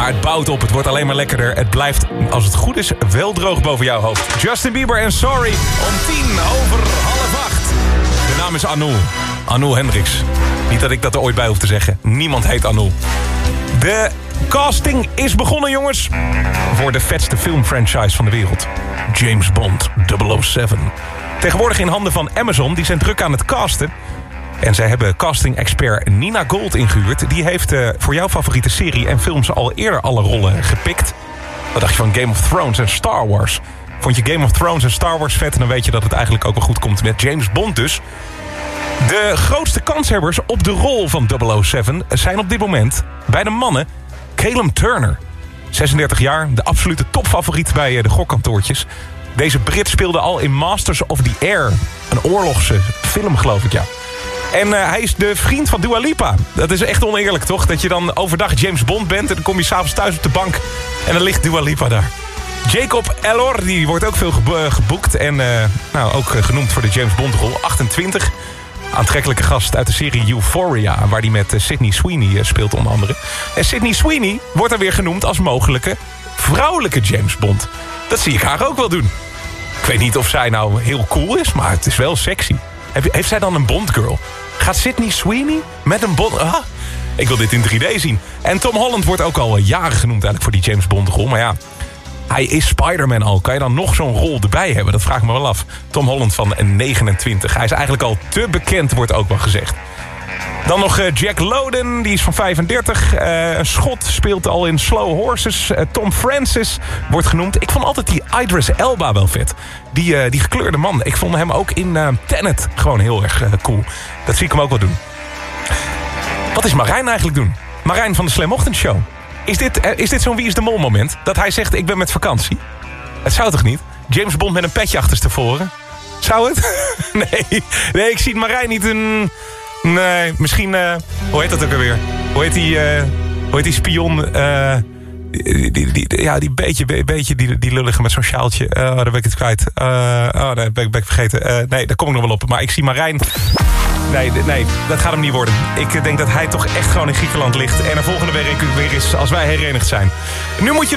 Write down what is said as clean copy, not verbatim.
Maar het bouwt op, het wordt alleen maar lekkerder. Het blijft, als het goed is, wel droog boven jouw hoofd. Justin Bieber en Sorry om 7:10. De naam is Anul. Anul Hendricks. Niet dat ik dat er ooit bij hoef te zeggen. Niemand heet Anul. De casting is begonnen, jongens. Voor de vetste filmfranchise van de wereld. James Bond 007. Tegenwoordig in handen van Amazon. Die zijn druk aan het casten. En zij hebben casting-expert Nina Gold ingehuurd. Die heeft voor jouw favoriete serie en films al eerder alle rollen gepikt. Wat dacht je van Game of Thrones en Star Wars? Vond je Game of Thrones en Star Wars vet? En dan weet je dat het eigenlijk ook wel goed komt met James Bond dus. De grootste kanshebbers op de rol van 007 zijn op dit moment bij de mannen Callum Turner. 36 jaar, de absolute topfavoriet bij de gokkantoortjes. Deze Brit speelde al in Masters of the Air. Een oorlogse film, geloof ik, ja. En hij is de vriend van Dua Lipa. Dat is echt oneerlijk, toch? Dat je dan overdag James Bond bent en dan kom je s'avonds thuis op de bank en dan ligt Dua Lipa daar. Jacob Elor, die wordt ook veel geboekt en ook genoemd voor de James Bond rol. 28, aantrekkelijke gast uit de serie Euphoria, waar hij met Sydney Sweeney speelt onder andere. En Sydney Sweeney wordt dan weer genoemd als mogelijke vrouwelijke James Bond. Dat zie ik haar ook wel doen. Ik weet niet of zij nou heel cool is, maar het is wel sexy. Heeft zij dan een Bond-girl? Gaat Sydney Sweeney met een Bond... Ah, ik wil dit in 3D zien. En Tom Holland wordt ook al jaren genoemd eigenlijk voor die James Bond-rol. Maar ja, hij is Spider-Man al. Kan je dan nog zo'n rol erbij hebben? Dat vraag ik me wel af. Tom Holland van 29. Hij is eigenlijk al te bekend, wordt ook wel gezegd. Dan nog Jack Lowden, die is van 35. Een Schot, speelt al in Slow Horses. Tom Francis wordt genoemd. Ik vond altijd die Idris Elba wel vet. Die gekleurde man. Ik vond hem ook in Tenet gewoon heel erg cool. Dat zie ik hem ook wel doen. Wat is Marijn eigenlijk doen? Marijn van de Slam Ochtendshow. Is dit zo'n Wie is de Mol moment? Dat hij zegt, ik ben met vakantie? Het zou toch niet? James Bond met een petje achterstevoren? Zou het? Nee, ik zie Marijn niet een... Nee, misschien... hoe heet dat ook alweer? Hoe heet die spion? Die beetje die lullige met zo'n sjaaltje. Daar ben ik het kwijt. Nee, ben ik vergeten. Nee, daar kom ik nog wel op. Maar ik zie Marijn... Nee, dat gaat hem niet worden. Ik denk dat hij toch echt gewoon in Griekenland ligt. En de volgende week weer is als wij herenigd zijn. Nu moet je